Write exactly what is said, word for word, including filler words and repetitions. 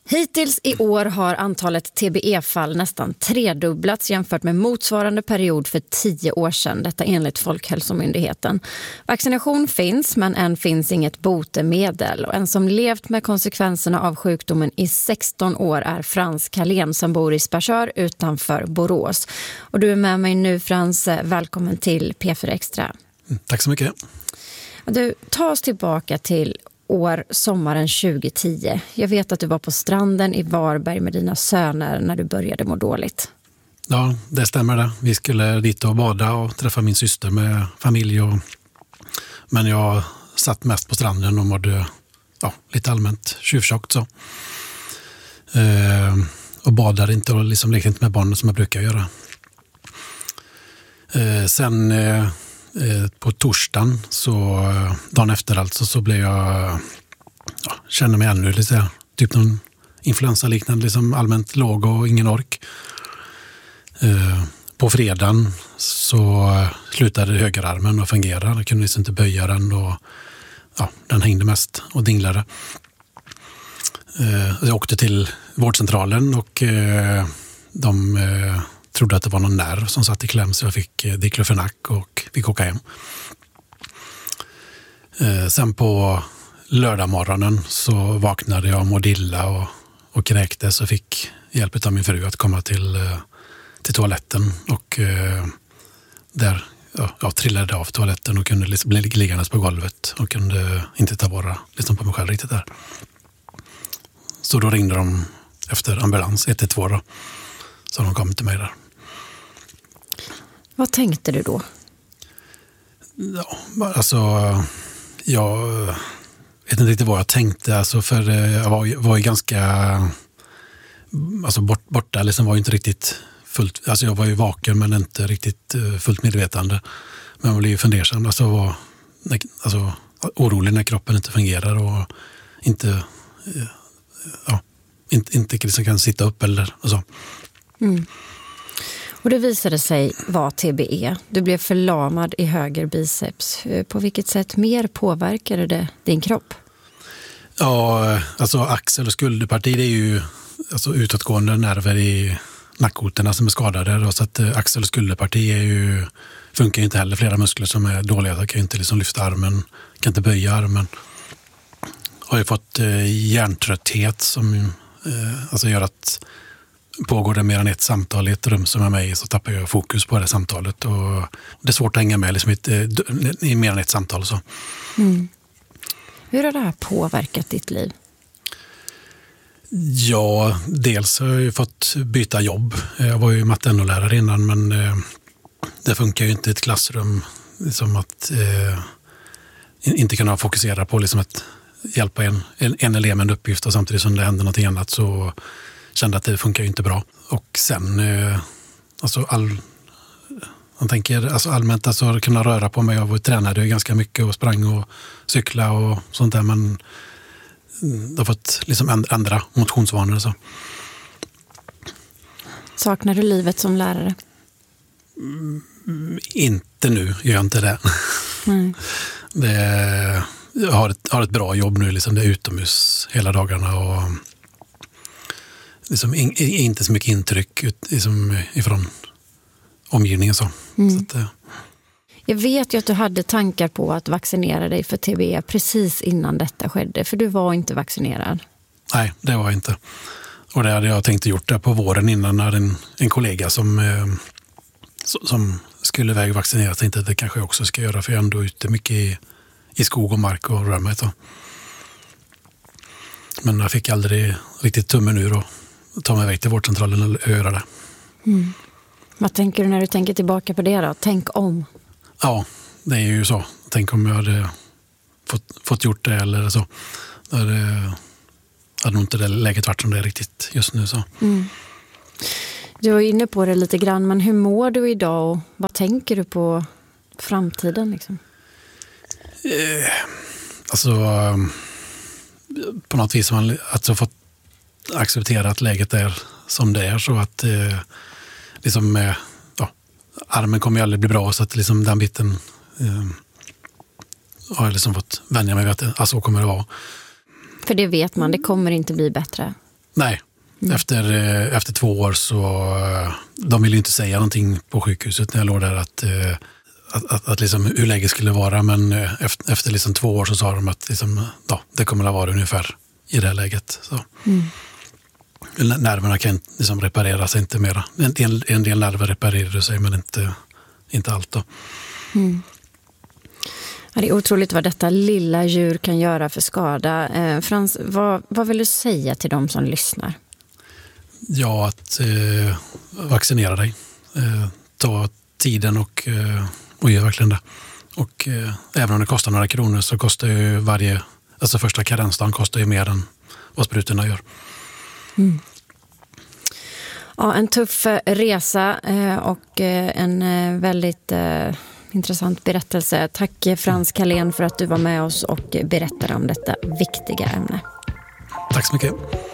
Hittills i år har antalet T B E-fall nästan tredubblats jämfört med motsvarande period för tio år sedan, detta enligt Folkhälsomyndigheten. Vaccination finns, men än finns inget botemedel. Och en som levt med konsekvenserna av sjukdomen i sexton år är Frans Kalén som bor i Sparsör utanför Borås. Och du är med mig nu, Frans. Välkommen till P fyra Extra. Tack så mycket. Du, ta oss tillbaka till år sommaren tjugo tio. Jag vet att du var på stranden i Varberg med dina söner när du började må dåligt. Ja, det stämmer det. Vi skulle dit och bada och träffa min syster med familj. Och... Men jag satt mest på stranden och mådde ja, lite allmänt tjuvtjockt så. Eh, och badade inte och liksom lekte inte med barnen som jag brukar göra. Eh, sen... Eh, På torsdagen, så dagen efter alltså, så blev jag, ja, kände mig ännu lite typ någon influensaliknande, liksom allmänt låg och ingen ork. Eh, på fredagen så slutade högerarmen att fungera. Jag kunde liksom inte böja den och ja, den hängde mest och dinglade. Eh, jag åkte till vårdcentralen och eh, de eh, trodde att det var någon nerv som satt i kläm, så jag fick diklofenak och fick åka hem. Eh, sen på lördagmorgonen så vaknade jag och mådde illa och, och kräktes och fick hjälp av min fru att komma till, till toaletten. Och eh, där ja, jag trillade av toaletten och kunde liksom bli liggandes på golvet och kunde inte ta vara liksom på mig själv riktigt där. Så då ringde de efter ambulans ett ett två då. Så de kom till mig där. Vad tänkte du då? Ja, alltså jag vet inte riktigt vad jag tänkte. Alltså, för jag var, var ju ganska alltså bort, borta, liksom var ju inte riktigt fullt, alltså jag var ju vaken men inte riktigt fullt medvetande. Men jag blev ju fundersam, alltså, var, alltså orolig när kroppen inte fungerar och inte ja, inte, inte liksom kan sitta upp eller så. Mm. Och det visade sig vara T B E. Du blev förlamad i höger biceps. På vilket sätt mer påverkade det din kropp? Ja, alltså axel- och skulderparti, det är ju alltså utåtgående nerver i nackkotorna som är skadade. Så att axel- och skulderparti är ju, funkar ju inte heller. Flera muskler som är dåliga. Jag kan ju inte liksom lyfta armen, kan inte böja armen. Jag har ju fått eh, hjärntrötthet som eh, alltså gör att pågår det mer än ett samtal i ett rum som är mig, så tappar jag fokus på det samtalet. Och det är svårt att hänga med liksom i, ett, i mer än ett samtal. Så. Mm. Hur har det här påverkat ditt liv? Ja, dels har jag ju fått byta jobb. Jag var ju matte N O-lärare innan, men eh, det funkar ju inte i ett klassrum. Liksom att eh, inte kunna fokusera på liksom att hjälpa en, en, en elev med en uppgift och samtidigt som det händer något annat så kände att det funkar ju inte bra. Och sen eh, alltså all man tänker alltså allmänt alltså kunna röra på mig. Jag var tränade ju ganska mycket och sprang och cykla och sånt där, men det har fått liksom ändra motionsvanor så. Saknar du livet som lärare? Mm, inte nu, gör jag inte det. Mm. det jag har ett, har ett bra jobb nu, liksom det är utomhus hela dagarna och liksom in, inte så mycket intryck ut, liksom ifrån omgivningen. Så. Mm. Så att, jag vet ju att du hade tankar på att vaccinera dig för T B E precis innan detta skedde, för du var inte vaccinerad. Nej, det var jag inte. Och det hade jag tänkt gjort det på våren innan, när en, en kollega som, eh, som skulle iväg vaccinera tänkte att det kanske jag också ska göra, för jag är ändå ute mycket i, i skog och mark och rör mig. Så. Men jag fick aldrig riktigt tummen ur och ta mig iväg till vårdcentralen och göra det. Mm. Vad tänker du när du tänker tillbaka på det då? Tänk om. Ja, det är ju så. Tänk om jag hade fått, fått gjort det eller så. Då hade, hade nog inte det läget varit som det är riktigt just nu. Så. Mm. Du var inne på det lite grann, men hur mår du idag och vad tänker du på framtiden? Liksom? Eh, alltså, på något vis har man alltså fått acceptera att läget är som det är, så att eh, liksom, eh, ja, armen kommer ju aldrig bli bra, så att liksom den biten eh, har jag liksom fått vänja mig vid att alltså, så kommer det vara. För det vet man, det kommer inte bli bättre. Nej, mm. efter, efter två år så de ville inte säga någonting på sjukhuset när jag låg där att, att, att, att liksom hur läget skulle vara. Men efter, efter liksom två år så sa de att liksom, ja, det kommer att vara ungefär i det här läget. Så. Mm. Nerverna kan liksom repareras inte mera. En del, en del nerver reparerar sig men inte, inte allt då. Mm. Ja, det är otroligt vad detta lilla djur kan göra för skada. Eh, Frans, vad, vad vill du säga till de som lyssnar? Ja, att eh, vaccinera dig. Eh, ta tiden och, eh, och gör verkligen det. Och eh, även om det kostar några kronor så kostar ju varje, alltså första karensdagen kostar ju mer än vad sprutorna gör. Mm. Ja, en tuff resa eh, och eh, en eh, väldigt eh, intressant berättelse. Tack Frans Carlén för att du var med oss och berättade om detta viktiga ämne. Tack så mycket.